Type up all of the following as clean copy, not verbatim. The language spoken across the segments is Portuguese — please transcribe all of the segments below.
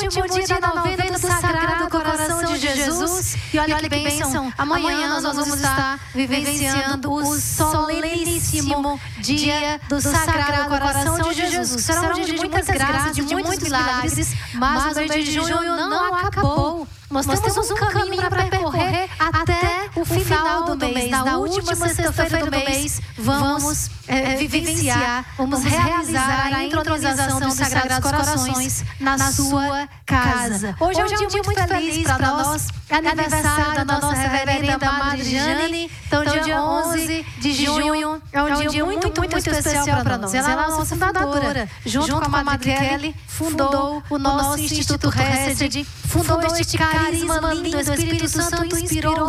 último dia da novena do Sagrado Coração de Jesus. E olha que bênção, amanhã nós vamos estar vivenciando o soleníssimo dia do Sagrado Coração de Jesus. Será um dia de muitas graças, de muitos milagres, mas o mês de junho não acabou. Nós temos um caminho para percorrer até o final do mês. Na última sexta-feira do mês, vamos vivenciar, vamos realizar a intronização dos Sagrados Corações na sua casa. Hoje é um dia muito feliz para nós. É aniversário da nossa reverenda Madre Jane. Então, dia 11 de junho é um dia muito especial para nós. Ela é a nossa fundadora. Junto com a Madre Kelly, fundou o nosso Instituto Hesed, fundou este carisma lindo. O Espírito Santo inspirou,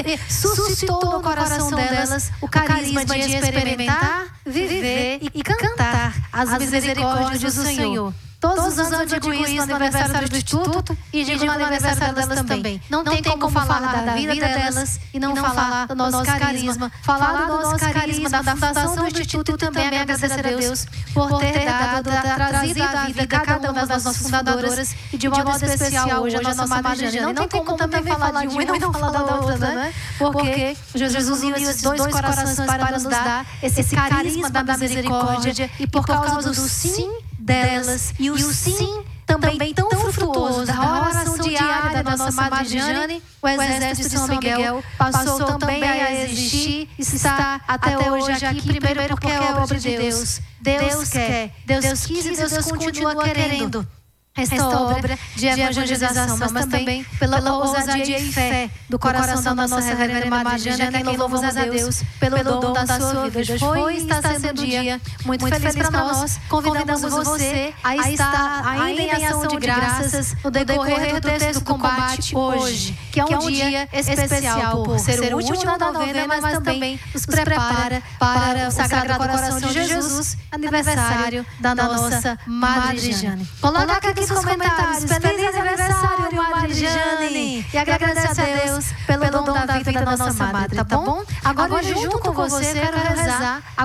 suscitou no coração delas o carisma de experimentar, viver e cantar as misericórdias do Senhor. Todos os anos eu digo isso no aniversário do Instituto e digo no aniversário delas também. Não tem como falar da vida delas e não falar do nosso carisma. Falar do nosso carisma, da fundação do Instituto e também agradecer a Deus por ter trazido à vida cada uma das nossas fundadoras e de modo especial hoje a nossa Madre Jane. Não tem como também falar de uma e não falar da outra, né? Porque Jesus uniu esses dois corações para nos dar esse carisma da misericórdia e por causa do sim delas e o sim também tão frutuoso da oração diária da nossa Madre Jane, o exército de São Miguel passou também a existir e está até hoje aqui, primeiro porque é obra de Deus. Deus quer, Deus quis e Deus continua querendo esta obra de evangelização, mas também pela ousadia e fé do coração da nossa reverenda Madre Jane, a quem louvamos a Deus pelo dom da sua vida. Hoje foi e está sendo um dia muito feliz para nós. Convidamos você a estar ainda em ação de graças no decorrer do texto do combate hoje, que é um dia especial por ser o último da novena, mas também nos prepara para o Sagrado Coração de Jesus, aniversário da nossa Madre Jane. Coloca aqui nos comentários, feliz aniversário, Madre Jane! E agradece a Deus pelo dom da vida da nossa Madre, tá bom? Agora junto com você, quero rezar